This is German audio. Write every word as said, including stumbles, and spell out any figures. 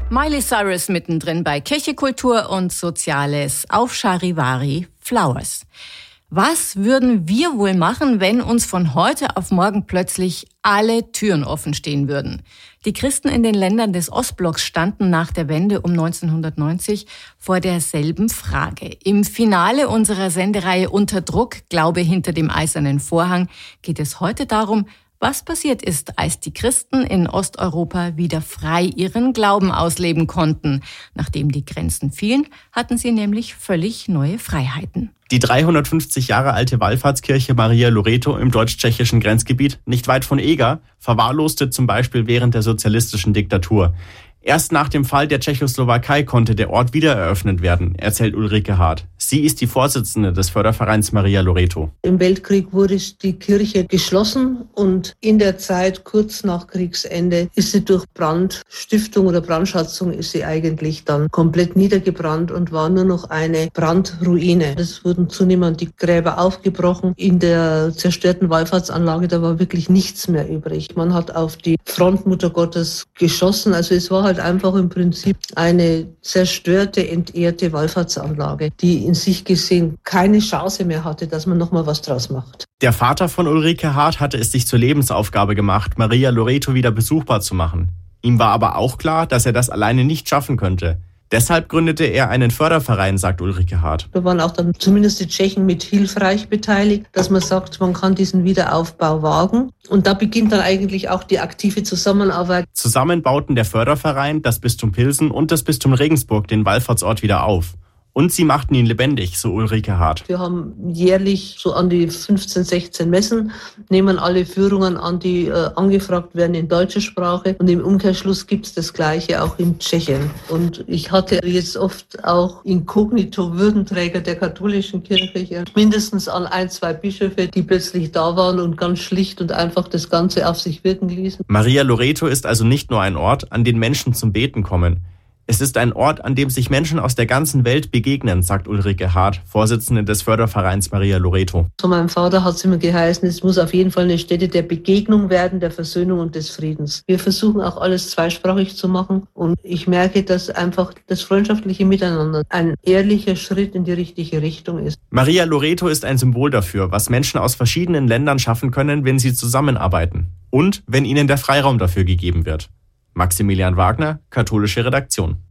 Miley Cyrus mittendrin bei Kirche, Kultur und Soziales auf Charivari Flowers. Was würden wir wohl machen, wenn uns von heute auf morgen plötzlich alle Türen offen stehen würden? Die Christen in den Ländern des Ostblocks standen nach der Wende um neunzehnhundertneunzig vor derselben Frage. Im Finale unserer Sendereihe Unter Druck, Glaube hinter dem eisernen Vorhang, geht es heute darum, was passiert ist, als die Christen in Osteuropa wieder frei ihren Glauben ausleben konnten. Nachdem die Grenzen fielen, hatten sie nämlich völlig neue Freiheiten. Die dreihundertfünfzig Jahre alte Wallfahrtskirche Maria Loreto im deutsch-tschechischen Grenzgebiet, nicht weit von Eger, verwahrloste zum Beispiel während der sozialistischen Diktatur. Erst nach dem Fall der Tschechoslowakei konnte der Ort wieder eröffnet werden, erzählt Ulrike Hart. Sie ist die Vorsitzende des Fördervereins Maria Loreto. Im Weltkrieg wurde die Kirche geschlossen und in der Zeit kurz nach Kriegsende ist sie durch Brandstiftung oder Brandschatzung ist sie eigentlich dann komplett niedergebrannt und war nur noch eine Brandruine. Es wurden zunehmend die Gräber aufgebrochen. In der zerstörten Wallfahrtsanlage, da war wirklich nichts mehr übrig. Man hat auf die Frontmutter Gottes geschossen. Also es war halt einfach im Prinzip eine zerstörte, entehrte Wallfahrtsanlage, die in sich gesehen keine Chance mehr hatte, dass man noch mal was draus macht. Der Vater von Ulrike Hart hatte es sich zur Lebensaufgabe gemacht, Maria Loreto wieder besuchbar zu machen. Ihm war aber auch klar, dass er das alleine nicht schaffen könnte. Deshalb gründete er einen Förderverein, sagt Ulrike Hart. Da waren auch dann zumindest die Tschechen mit hilfreich beteiligt, dass man sagt, man kann diesen Wiederaufbau wagen. Und da beginnt dann eigentlich auch die aktive Zusammenarbeit. Zusammen bauten der Förderverein, das Bistum Pilsen und das Bistum Regensburg den Wallfahrtsort wieder auf. Und sie machten ihn lebendig, so Ulrike Hart. Wir haben jährlich so an die fünfzehn, sechzehn Messen, nehmen alle Führungen an, die äh, angefragt werden in deutscher Sprache. Und im Umkehrschluss gibt es das Gleiche auch in Tschechien. Und ich hatte jetzt oft auch inkognito Würdenträger der katholischen Kirche hier, mindestens an ein, zwei Bischöfe, die plötzlich da waren und ganz schlicht und einfach das Ganze auf sich wirken ließen. Maria Loreto ist also nicht nur ein Ort, an den Menschen zum Beten kommen. Es ist ein Ort, an dem sich Menschen aus der ganzen Welt begegnen, sagt Ulrike Hart, Vorsitzende des Fördervereins Maria Loreto. Von meinem Vater hat es immer geheißen, es muss auf jeden Fall eine Stätte der Begegnung werden, der Versöhnung und des Friedens. Wir versuchen auch alles zweisprachig zu machen und ich merke, dass einfach das freundschaftliche Miteinander ein ehrlicher Schritt in die richtige Richtung ist. Maria Loreto ist ein Symbol dafür, was Menschen aus verschiedenen Ländern schaffen können, wenn sie zusammenarbeiten und wenn ihnen der Freiraum dafür gegeben wird. Maximilian Wagner, Katholische Redaktion.